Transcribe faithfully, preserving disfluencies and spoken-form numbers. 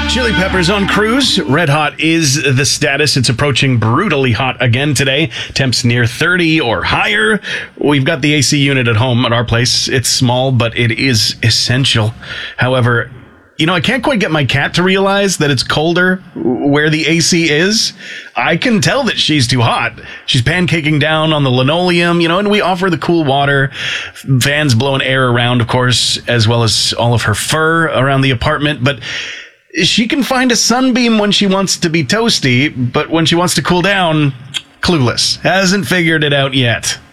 Chili Peppers on cruise. Red hot is the status. It's approaching brutally hot again today. Temps near thirty or higher. We've got the A C unit at home at our place. It's small, but it is essential. However, you know, I can't quite get my cat to realize that it's colder where the A C is. I can tell that she's too hot. She's pancaking down on the linoleum, you know, and we offer the cool water, fans blowing air around, of course, as well as all of her fur around the apartment. But she can find a sunbeam when she wants to be toasty, but when she wants to cool down, clueless. Hasn't figured it out yet.